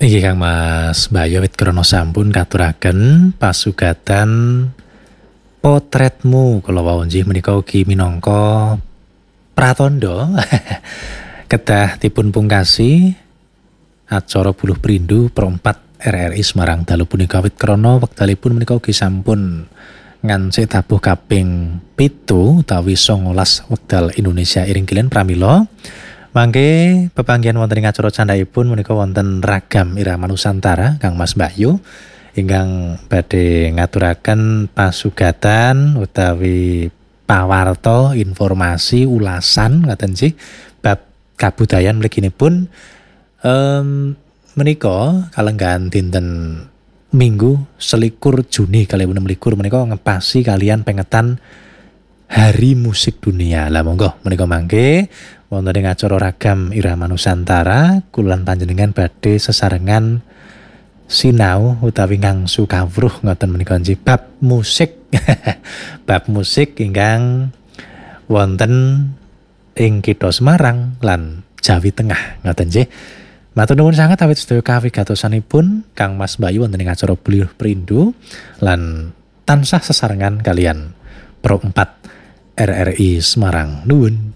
Iki Kang Mas Bayu wit krana sampun katuraken pasugatan potretmu kala wau nggih menika ugi minangka pratandha kedah dipun pungkasi acara Buluh Perindu Perempat RRI Semarang dalu punika wit krana wekdalipun menika ugi sampun ngancik tabuh kaping 7 utawi 19 wekdal Indonesia Iring Kilen pramila. Mangke pepanggihan wonten ing acara candhaipun menika wonten ragam irama Nusantara Kang Mas Bayu ingkang badhe ngaturaken pasugatan utawi pawarta informasi ulasan ngaten nggih bab kabudayan mliginipun menika kalenggahan dinten Minggu 21 Juni 2026 menika ngepasi kalian pengetan Hari Musik Dunia. Lah monggo menika mangke wonten ing acara ragam irama Nusantara kula panjenengan badhe sesarengan sinau utawi ngangsu kawruh ngoten menika nggih bab musik bab musik ingkang wonten ing kitha Semarang lan Jawi Tengah ngoten nggih. Matur nuwun sanget awit sedaya kawigatosanipun Kang Mas Bayu wonten ing acara Buluh Perindu lan tansah sesarengan kalian Pro 4 RRI Semarang. Nuwun.